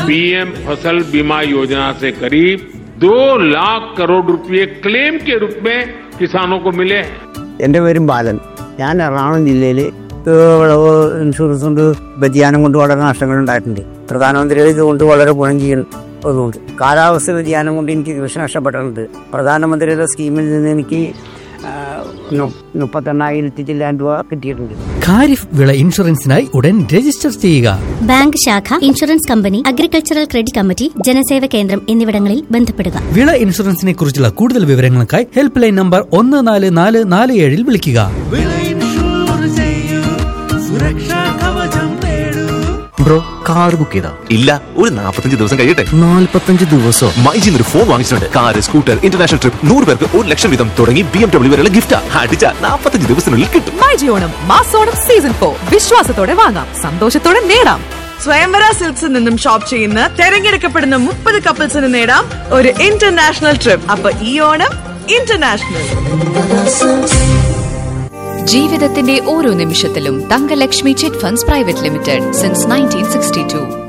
PM फसल बीमा योजना से करीब 2 लाख करोड़ रुपए क्लेम के रूप में किसानों को मिले हैं. എൻ്റെ പേരും ബാലൻ. ഞാൻ എറണാകുളം ജില്ലയിൽ വിളവ് ഇൻഷുറൻസ് കൊണ്ട് വ്യതിയാനം കൊണ്ട് വളരെ നഷ്ടങ്ങൾ ഉണ്ടായിട്ടുണ്ട്. പ്രധാനമന്ത്രിയുടെ ഇതുകൊണ്ട് വളരെ ഗുണം ചെയ്യുന്നതുകൊണ്ട് കാലാവസ്ഥ വ്യതിയാനം കൊണ്ട് എനിക്ക് കൃഷി നഷ്ടപ്പെട്ടിട്ടുണ്ട്. പ്രധാനമന്ത്രിയുടെ സ്കീമിൽ നിന്ന് എനിക്ക് 38,000 ചില്ലാൻ രൂപ കിട്ടിയിട്ടുണ്ട്. ഖാരിഫ് വിള ഇൻഷുറൻസിനായി ഉടൻ രജിസ്റ്റർ ചെയ്യുക. ബാങ്ക് ശാഖ, insurance company, agricultural credit committee, ജനസേവ കേന്ദ്രം എന്നിവിടങ്ങളിൽ ബന്ധപ്പെടുക. വിള ഇൻഷുറൻസിനെ കുറിച്ചുള്ള കൂടുതൽ വിവരങ്ങൾക്കായി ഹെൽപ്പ് ലൈൻ നമ്പർ 14447 വിളിക്കുക. ബ്രോ, കാർ ബുക്ക് ചെയ്താ? ഇല്ല, ഒരു 45 ദിവസം കഴിയട്ടെ. 45 ദിവസം? മൈജിൽ ഒരു ഫോൺ വാങ്ങിച്ചിട്ടുണ്ട്. കാർ, സ്കൂട്ടർ, ഇന്റർനാഷണൽ ട്രിപ്പ്, 100 പേർക്ക് 1 ലക്ഷം വീതം തുടങ്ങി BMW വരെയുള്ള ഗിഫ്റ്റ് അടിച്ച 45 ദിവസത്തിനുള്ളിൽ കിട്ടും. മൈജി ഓണം മാസോണം സീസൺ 4 വിശ്വാസത്തോടെ വാങ്ങാം, സന്തോഷത്തോടെ നേടാം. സ്വയംവര സിൽക്സിൽ നിന്നും ഷോപ്പ് ചെയ്യുന്ന തെരഞ്ഞെടുക്കപ്പെടുന്ന 30 കപ്പിൾസിന് നേടാം ഒരു ഇന്റർനാഷണൽ ട്രിപ്പ്. അപ്പൊ ഈ ഓണം ഇന്റർനാഷണൽ. ജീവിതത്തിന്റെ ഓരോ നിമിഷത്തിലും Thankalakshmi chit funds private limited since 1962.